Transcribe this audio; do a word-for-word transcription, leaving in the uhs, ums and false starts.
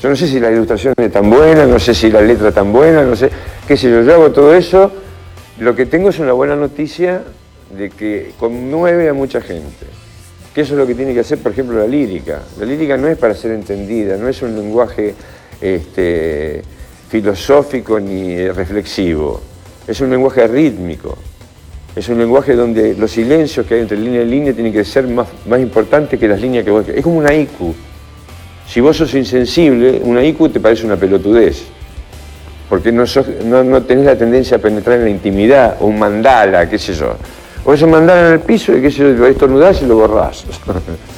Yo no sé si la ilustración es tan buena, no sé si la letra es tan buena, no sé, qué sé yo, yo hago todo eso. Lo que tengo es una buena noticia de que conmueve a mucha gente. Que eso es lo que tiene que hacer, por ejemplo, la lírica. La lírica no es para ser entendida, no es un lenguaje este, filosófico ni reflexivo. Es un lenguaje rítmico. Es un lenguaje donde los silencios que hay entre línea y línea tienen que ser más, más importantes que las líneas que vos... Es como un haiku. Si vos sos insensible, un haiku te parece una pelotudez. Porque no, sos, no, no tenés la tendencia a penetrar en la intimidad, o un mandala, qué sé yo. O es un mandala en el piso y qué sé yo, lo estornudás y lo borrás.